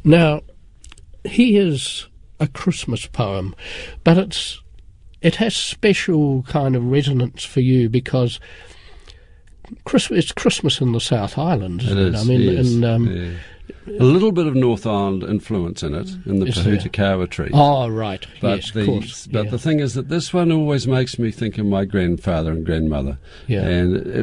Now, he is a Christmas poem, but it has special kind of resonance for you because it's Christmas in the South Island, isn't it? Is, I mean, yes. A little bit of North Island influence in it, in the Pohutukawa trees. Oh, right. But yes, of course. But the thing is that this one always makes me think of my grandfather and grandmother. Yeah. And